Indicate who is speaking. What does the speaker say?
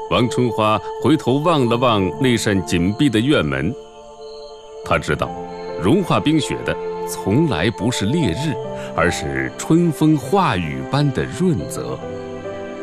Speaker 1: 王春花回头望了望那扇紧闭的院门，她知道，融化冰雪的从来不是烈日，而是春风化雨般的润泽。